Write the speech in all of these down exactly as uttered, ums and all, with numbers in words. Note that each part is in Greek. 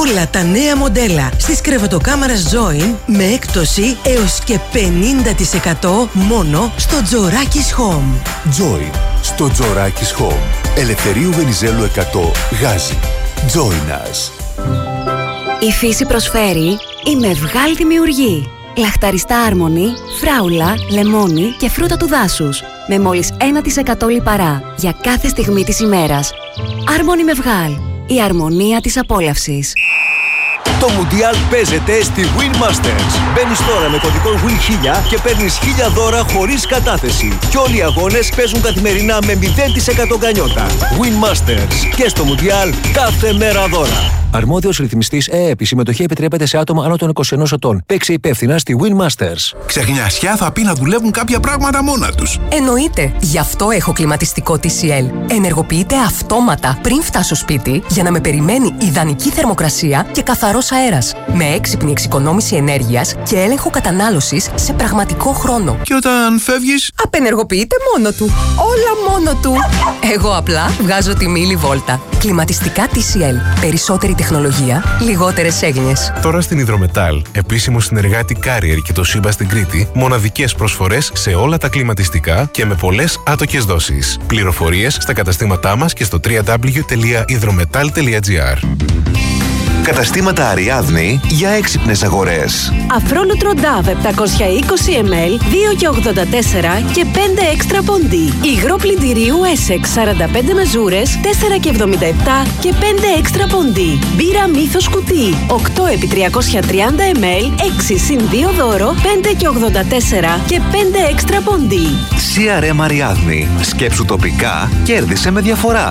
Όλα τα νέα μοντέλα στις κρεβατοκάμαρας Join με έκπτωση έως και πενήντα τοις εκατό μόνο στο Τζοράκης Home. Join στο Τζοράκης Home. Ελευθερίου Βενιζέλου εκατό, Γάζι. Join us. Η φύση προσφέρει η Μευγάλ Δημιουργεί. Λαχταριστά άρμονη, φράουλα, λεμόνι και φρούτα του δάσους. Με μόλις ένα τοις εκατό λιπαρά για κάθε στιγμή της ημέρας. Άρμονη Μευγάλ. Η αρμονία της απόλαυσης. Το Μουντιάλ παίζεται στη Win Masters. Μπαίνεις τώρα με κωδικό Win χίλια και παίρνεις χίλια δώρα χωρίς κατάθεση. Και όλοι οι αγώνες παίζουν καθημερινά με μηδέν τοις εκατό γκανιότα. Win Masters. Και στο Μουντιάλ κάθε μέρα δώρα. Αρμόδιος ρυθμιστής ΕΕΠ. Η συμμετοχή επιτρέπεται σε άτομα άνω των είκοσι ενός ετών. Παίξε υπεύθυνα στη Win Masters. Ξεχνιασιά θα πει να δουλεύουν κάποια πράγματα μόνα τους. Εννοείται. Γι' αυτό έχω κλιματιστικό τι σι ελ. Ενεργοποιείται αυτόματα πριν φτάσω σπίτι για να με περιμένει ιδανική θερμοκρασία και καθαρός αέρας. Με έξυπνη εξοικονόμηση ενέργειας και έλεγχο κατανάλωσης σε πραγματικό χρόνο. Και όταν φεύγεις, απενεργοποιείται μόνο του. Όλα μόνο του. Εγώ απλά βγάζω τη μίλη βόλτα. Κλιματιστικά τι σι ελ. Περισσότερη τεχνολογία, λιγότερες έγνοιες. Τώρα στην Υδρομετάλ, επίσημο συνεργάτη Carrier και το Σύμπα στην Κρήτη, μοναδικές προσφορές σε όλα τα κλιματιστικά και με πολλές άτοκες δόσεις. Πληροφορίες στα καταστήματά μας και στο double-u double-u double-u τελεία υδρομετάλ τελεία τζι άρ. Καταστήματα Αριάδνη για έξυπνες αγορές. Αφρόλουτρο Ντάβ επτακόσια είκοσι μιλιλίτρια, δύο και ογδόντα τέσσερα και πέντε έξτρα ποντί. Υγρό πλυντηρίου Essex σαράντα πέντε μεζούρες, τέσσερα και εβδομήντα επτά και πέντε έξτρα ποντί. Μπύρα Μύθος κουτί, οκτώ επί τριακόσια τριάντα μιλιλίτρια, έξι συν δύο δώρο, πέντε και ογδόντα τέσσερα και πέντε έξτρα ποντί. σι αρ εμ Αριάδνη. Σκέψου τοπικά, κέρδισε με διαφορά.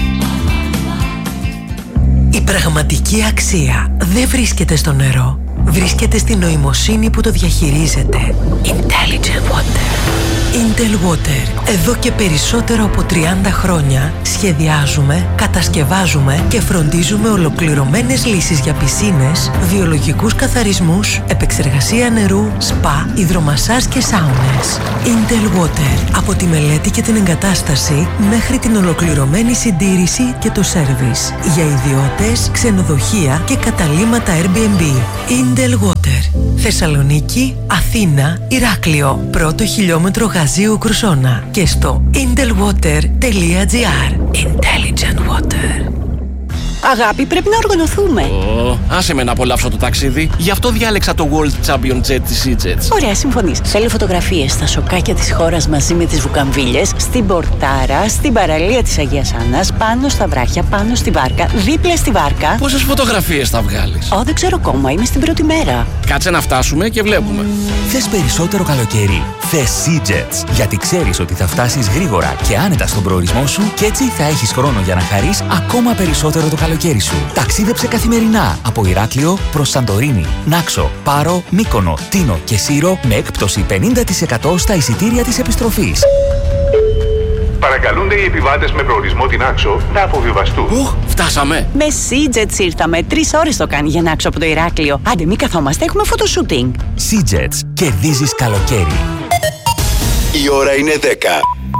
Η πραγματική αξία δεν βρίσκεται στο νερό. Βρίσκεται στη νοημοσύνη που το διαχειρίζεται. Intelligent Water. Intel Water. Εδώ και περισσότερο από τριάντα χρόνια σχεδιάζουμε, κατασκευάζουμε και φροντίζουμε ολοκληρωμένες λύσεις για πισίνες, βιολογικούς καθαρισμούς, επεξεργασία νερού, σπα, υδρομασάζ και σάουνες. Intel Water. Από τη μελέτη και την εγκατάσταση μέχρι την ολοκληρωμένη συντήρηση και το σέρβις. Για ιδιώτες, ξενοδοχεία και καταλύματα Airbnb. Intel Water. Θεσσαλονίκη, Αθήνα, Ηράκλειο. Πρώτο χιλιόμετρο Γαζίου Κρουσόνα. Και στο intelwater τελεία τζι άρ. Intelligent Water. Αγάπη, πρέπει να οργανωθούμε. Oh, άσε με να απολαύσω το ταξίδι. Γι' αυτό διάλεξα το World Champion Jet της EasyJet. Ωραία, συμφωνείς. Θέλω φωτογραφίες στα σοκάκια της χώρας μαζί με τις βουκαμβίλες, στην πορτάρα, στην παραλία της Αγίας Άννας, πάνω στα βράχια, πάνω στη βάρκα, δίπλα στη βάρκα. Πόσες φωτογραφίες θα βγάλεις? Ω, δεν ξέρω ακόμα, είμαι στην πρώτη μέρα. Κάτσε να φτάσουμε και βλέπουμε. Θες περισσότερο καλοκαίρι? Θες EasyJet. Γιατί ξέρεις ότι θα φτάσεις γρήγορα και άνετα στον προορισμό σου και έτσι θα έχεις χρόνο για να χαρείς ακόμα περισσότερο το καλοκαίρι σου. Ταξίδεψε καθημερινά από Ηράκλειο προς Σαντορίνη, Νάξο, Πάρο, Μύκονο, Τίνο και Σύρο με έκπτωση πενήντα τοις εκατό στα εισιτήρια της επιστροφής. Παρακαλούνται οι επιβάτες με προορισμό την Άξο να αποβιβαστούν. Οχ, φτάσαμε. Με EasyJet ήρθαμε. Τρεις ώρες το κάνει για να Άξο από το Ηράκλειο. Άντε, μη καθόμαστε, έχουμε φωτοσούτινγκ. EasyJet. Κερδίζεις καλοκαίρι. Η ώρα είναι δέκα.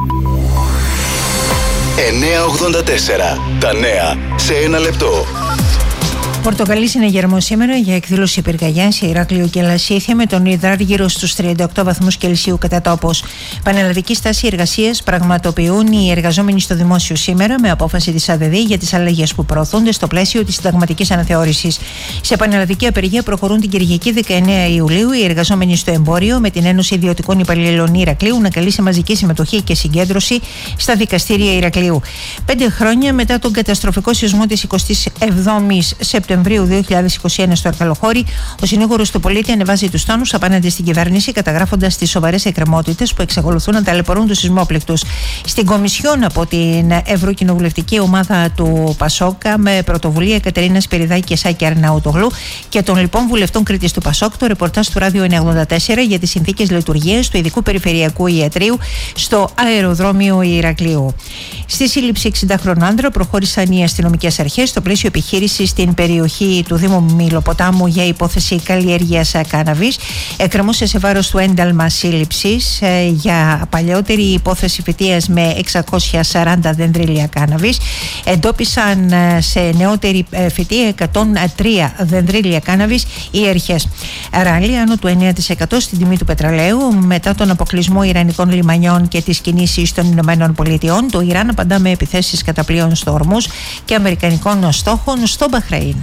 εννιά ογδόντα τέσσερα. Τα νέα σε ένα λεπτό. Πορτοκαλί συναγερμό σήμερα για εκδήλωση πυρκαγιά σε Ηράκλειο και Λασίθια με τον Ιδράρ γύρω στους τριάντα οκτώ βαθμούς Κελσίου κατά τόπος. Πανελλαδική στάση εργασίας πραγματοποιούν οι εργαζόμενοι στο δημόσιο σήμερα με απόφαση της ΑΔΔ για τις αλλαγές που προωθούνται στο πλαίσιο της συνταγματικής αναθεώρησης. Σε πανελλαδική απεργία προχωρούν την Κυριακή δεκαεννέα Ιουλίου οι εργαζόμενοι στο εμπόριο με την Ένωση Ιδιωτικών Υπαλλήλων Ηρακλείου να καλεί σε μαζική συμμετοχή και συγκέντρωση στα δικαστήρια Ηρακλείου. Πέντε χρόνια μετά τον καταστροφικό σεισμό της εικοστής εβδόμης Σεπτεμβρίου δύο χιλιάδες είκοσι ένα στο Αρκαλοχώρι, ο συνήγορος του πολίτη ανεβάζει τους τόνους απέναντι στην κυβέρνηση, καταγράφοντας τις σοβαρές εκκρεμότητες που εξακολουθούν να ταλαιπωρούν τους σεισμόπληκτους. Στην Κομισιόν από την Ευρωκοινοβουλευτική ομάδα του Πασόκα, με πρωτοβουλία Κατερίνα Σπυριδάκη και Σάκη Αρναούτογλου και των λοιπόν βουλευτών Κρήτης του Πασόκ, το ρεπορτάζ του Ράδιο εννιακόσια ογδόντα τέσσερα για τις συνθήκες λειτουργίας του ειδικού περιφερειακού ιατρείου στο αεροδρόμιο Ηρακλείου. Στη σύλληψη εξήντα χρονών άντρα προχώρησαν οι αστυνομικές αρχές στο πλαίσιο επιχείρησης στην περιοχή περιοχή του Δήμου Μιλοποτάμου για υπόθεση καλλιέργειας κάναβης. Εκκρεμούσε σε βάρος του ένταλμα σύλληψης για παλαιότερη υπόθεση φυτείας με εξακόσια σαράντα δεντρίλια κάναβης. Εντόπισαν σε νεότερη φυτεία εκατόν τρία δεντρίλια κάναβης οι αρχές. Ράλι άνω του εννέα τοις εκατό στην τιμή του πετρελαίου μετά τον αποκλεισμό ιρανικών λιμανιών και τις κινήσεις των Ηνωμένων Πολιτειών. Το Ιράν απαντά με επιθέσεις κατά πλοίων στο Ορμούζ και αμερικανικών στόχων στο Μπαχρέιν.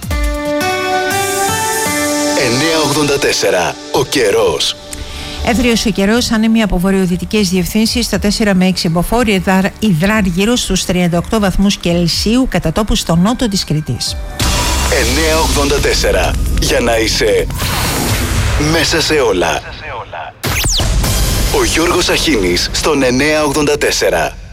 εννιακόσια ογδόντα τέσσερα. Ο καιρός. Έθριος ο καιρός, άνεμοι από βορειοδυτικές διευθύνσεις στα τέσσερα με έξι μποφόρ, υδράρ γύρω στους τριάντα οκτώ βαθμούς Κελσίου κατά τόπου στο νότο της Κρήτης. εννιακόσια ογδόντα τέσσερα. Για να είσαι μέσα σε όλα. Ο Γιώργος Αχίνης στον εννιακόσια ογδόντα τέσσερα.